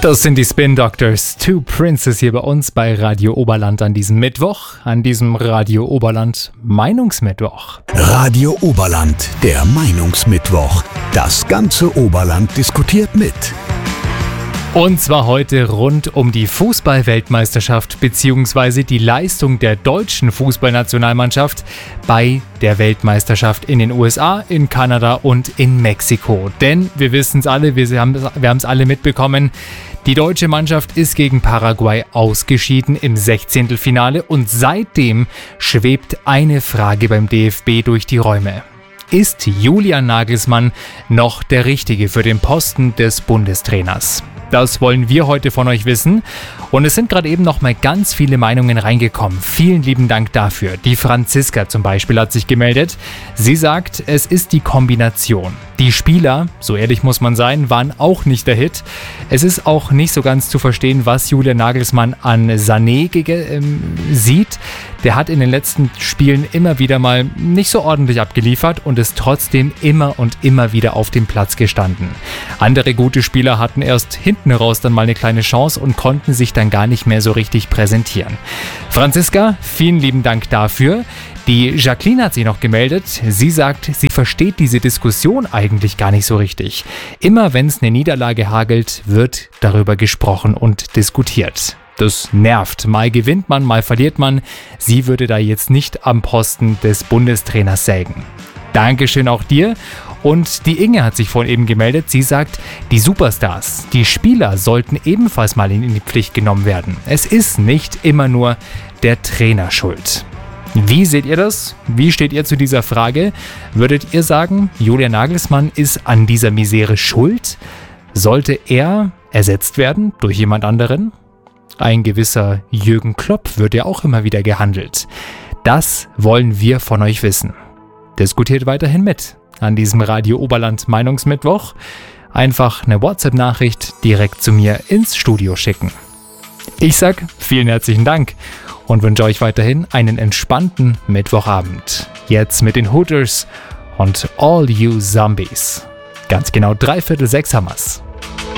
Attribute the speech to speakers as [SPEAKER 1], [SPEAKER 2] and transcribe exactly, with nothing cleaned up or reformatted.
[SPEAKER 1] Das sind die Spin Doctors, Two Princes hier bei uns bei Radio Oberland an diesem Mittwoch, an diesem Radio Oberland Meinungsmittwoch.
[SPEAKER 2] Radio Oberland, der Meinungsmittwoch. Das ganze Oberland diskutiert mit.
[SPEAKER 1] Und zwar heute rund um die Fußball-Weltmeisterschaft bzw. die Leistung der deutschen Fußballnationalmannschaft bei der Weltmeisterschaft in den U S A, in Kanada und in Mexiko. Denn wir wissen es alle, wir haben wir haben es alle mitbekommen, die deutsche Mannschaft ist gegen Paraguay ausgeschieden im Sechzehntelfinale und seitdem schwebt eine Frage beim D F B durch die Räume. Ist Julian Nagelsmann noch der Richtige für den Posten des Bundestrainers? Das wollen wir heute von euch wissen. Und es sind gerade eben noch mal ganz viele Meinungen reingekommen. Vielen lieben Dank dafür. Die Franziska zum Beispiel hat sich gemeldet. Sie sagt, es ist die Kombination. Die Spieler, so ehrlich muss man sein, waren auch nicht der Hit. Es ist auch nicht so ganz zu verstehen, was Julian Nagelsmann an Sané ge- ähm, sieht. Der hat in den letzten Spielen immer wieder mal nicht so ordentlich abgeliefert und ist trotzdem immer und immer wieder auf dem Platz gestanden. Andere gute Spieler hatten erst hinten raus dann mal eine kleine Chance und konnten sich dann gar nicht mehr so richtig präsentieren. Franziska, vielen lieben Dank dafür. Die Jacqueline hat sich noch gemeldet. Sie sagt, sie versteht diese Diskussion eigentlich gar nicht so richtig. Immer wenn es eine Niederlage hagelt, wird darüber gesprochen und diskutiert. Das nervt. Mal gewinnt man, mal verliert man. Sie würde da jetzt nicht am Posten des Bundestrainers sägen. Dankeschön auch dir. Und die Inge hat sich vorhin eben gemeldet. Sie sagt, die Superstars, die Spieler sollten ebenfalls mal in die Pflicht genommen werden. Es ist nicht immer nur der Trainer schuld. Wie seht ihr das? Wie steht ihr zu dieser Frage? Würdet ihr sagen, Julian Nagelsmann ist an dieser Misere schuld? Sollte er ersetzt werden durch jemand anderen? Ein gewisser Jürgen Klopp wird ja auch immer wieder gehandelt. Das wollen wir von euch wissen. Diskutiert weiterhin mit an diesem Radio Oberland Meinungsmittwoch. Einfach eine WhatsApp-Nachricht direkt zu mir ins Studio schicken. Ich sag vielen herzlichen Dank und wünsche euch weiterhin einen entspannten Mittwochabend. Jetzt mit den Hooters und All You Zombies. Ganz genau dreiviertel sechs haben wir's.